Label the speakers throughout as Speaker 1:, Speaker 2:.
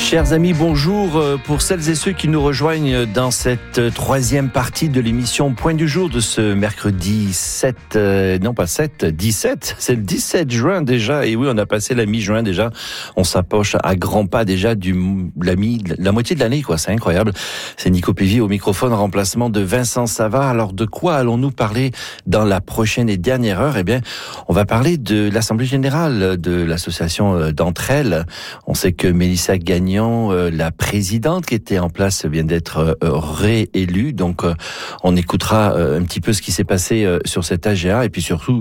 Speaker 1: Chers amis, bonjour. Pour celles et ceux qui nous rejoignent dans cette troisième partie de l'émission Point du jour de ce mercredi 17, c'est le 17 juin déjà. Et oui, on a passé la mi-juin déjà. On s'approche à grands pas déjà la moitié de l'année, quoi. C'est incroyable. C'est Nico Pévy au microphone, en remplacement de Vincent Savard. Alors, de quoi allons-nous parler dans la prochaine et dernière heure? Eh bien, on va parler de l'Assemblée Générale de l'association d'entre elles. On sait que Mélissa Gagnon, la présidente qui était en place, vient d'être réélue. Donc, on écoutera un petit peu ce qui s'est passé sur cet AGA. Et puis surtout,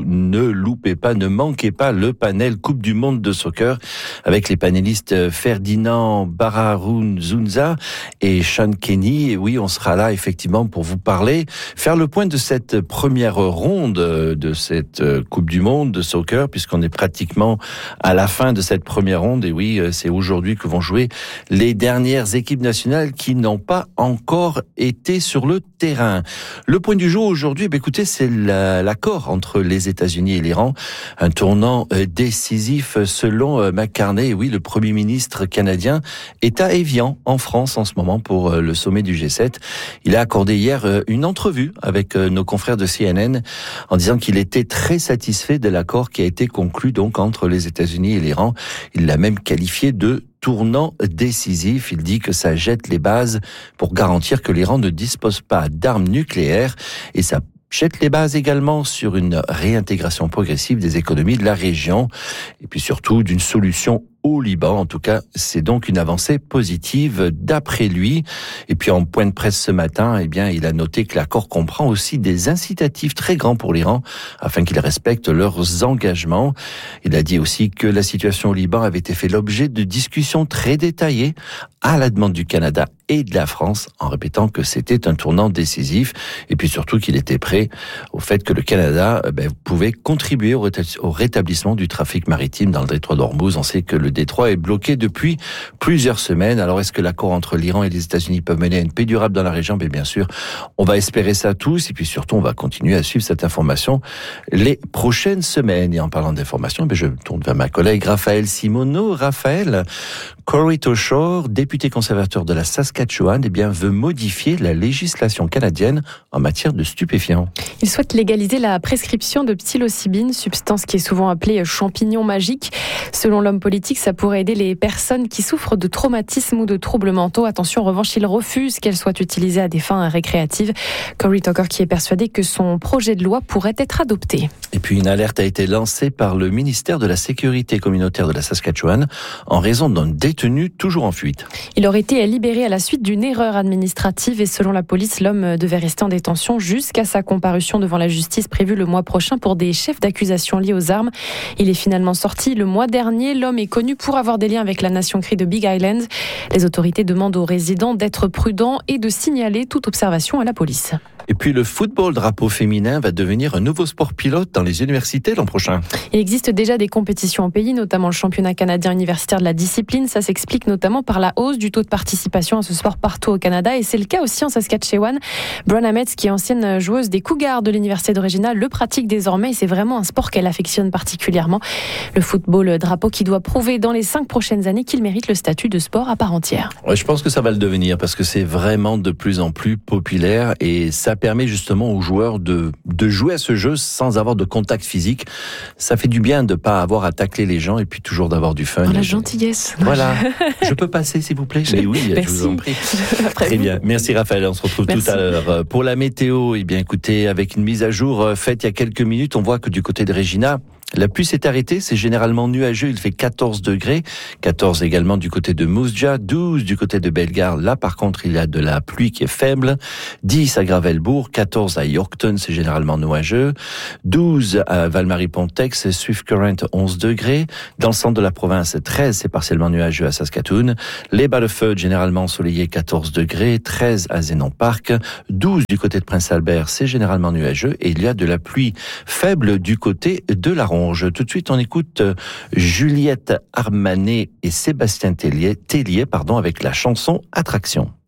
Speaker 1: ne manquez pas le panel Coupe du Monde de soccer avec les panélistes Ferdinand Barahunzunza et Sean Kenny. Et oui, on sera là effectivement pour vous parler, faire le point de cette première ronde de cette Coupe du Monde de soccer, puisqu'on est pratiquement à la fin de cette première ronde. Et oui, c'est aujourd'hui que vont jouer les dernières équipes nationales qui n'ont pas encore été sur le terrain. Le point du jour aujourd'hui, écoutez, c'est l'accord entre les États-Unis et l'Iran, un tournant décisif selon McCartney. Oui, le Premier ministre canadien est à Évian, en France, en ce moment, pour le sommet du G7. Il a accordé hier une entrevue avec nos confrères de CNN en disant qu'il était très satisfait de l'accord qui a été conclu donc entre les États-Unis et l'Iran. Il l'a même qualifié de tournant décisif. Il dit que ça jette les bases pour garantir que l'Iran ne dispose pas d'armes nucléaires, et ça jette les bases également sur une réintégration progressive des économies de la région, et puis surtout d'une solution au Liban. En tout cas, c'est donc une avancée positive d'après lui. Et puis en point de presse ce matin, eh bien, il a noté que l'accord comprend aussi des incitatifs très grands pour l'Iran afin qu'ils respectent leurs engagements. Il a dit aussi que la situation au Liban avait été fait l'objet de discussions très détaillées à la demande du Canada et de la France, en répétant que c'était un tournant décisif, et puis surtout qu'il était prêt au fait que le Canada pouvait contribuer au rétablissement du trafic maritime dans le détroit d'Ormuz. On sait que le détroit est bloqué depuis plusieurs semaines. Alors, est-ce que l'accord entre l'Iran et les États-Unis peut mener à une paix durable dans la région? Bien sûr, on va espérer ça tous, et puis surtout, on va continuer à suivre cette information les prochaines semaines. Et en parlant d'information, je me tourne vers ma collègue Raphaël Simoneau. Raphaël, Corey Toshore, député conservateur de la Saskatchewan, veut modifier la législation canadienne en matière de stupéfiants.
Speaker 2: Il souhaite légaliser la prescription de psilocybine, substance qui est souvent appelée champignon magique. Selon l'homme politique, ça pourrait aider les personnes qui souffrent de traumatismes ou de troubles mentaux. Attention, en revanche, il refuse qu'elle soit utilisée à des fins récréatives. Corey Toshore qui est persuadé que son projet de loi pourrait être adopté.
Speaker 1: Et puis une alerte a été lancée par le ministère de la Sécurité communautaire de la Saskatchewan en raison d'un détenu toujours en fuite.
Speaker 2: Il aurait été libéré à la suite d'une erreur administrative et selon la police, l'homme devait rester en détention jusqu'à sa comparution devant la justice prévue le mois prochain pour des chefs d'accusation liés aux armes. Il est finalement sorti le mois dernier. L'homme est connu pour avoir des liens avec la Nation Cree de Big Island. Les autorités demandent aux résidents d'être prudents et de signaler toute observation à la police.
Speaker 1: Et puis le football drapeau féminin va devenir un nouveau sport pilote dans les universités l'an prochain.
Speaker 2: Il existe déjà des compétitions en pays, notamment le championnat canadien universitaire de la discipline. Ça s'explique notamment par la hausse du taux de participation à ce sport partout au Canada. Et c'est le cas aussi en Saskatchewan. Bronagh Metz, qui est ancienne joueuse des Cougars de l'université de Regina, le pratique désormais. Et c'est vraiment un sport qu'elle affectionne particulièrement. Le football drapeau qui doit prouver dans les 5 prochaines années qu'il mérite le statut de sport à part entière.
Speaker 1: Ouais, je pense que ça va le devenir parce que c'est vraiment de plus en plus populaire et ça permet justement aux joueurs de jouer à ce jeu sans avoir de contact physique. Ça fait du bien de ne pas avoir à tacler les gens et puis toujours d'avoir du fun.
Speaker 2: La gentillesse.
Speaker 1: Voilà. Je peux passer, s'il vous plaît? Mais oui, je vous en prie. Très bien. Merci Raphaël. On se retrouve tout à l'heure. Pour la météo, écoutez, avec une mise à jour faite il y a quelques minutes, on voit que du côté de Regina, la pluie s'est arrêtée, c'est généralement nuageux, il fait 14 degrés, 14 également du côté de Moose Jaw, 12 du côté de Bellegarde, là par contre il y a de la pluie qui est faible, 10 à Gravelbourg, 14 à Yorkton, c'est généralement nuageux, 12 à Val-Marie-Pontex, Swift Current 11 degrés, dans le centre de la province 13, c'est partiellement nuageux à Saskatoon, les Bas-le-Feu généralement ensoleillé 14 degrés, 13 à Zénon Park, 12 du côté de Prince-Albert, c'est généralement nuageux et il y a de la pluie faible du côté de la Ronde. Tout de suite, on écoute Juliette Armanet et Sébastien Tellier avec la chanson Attraction.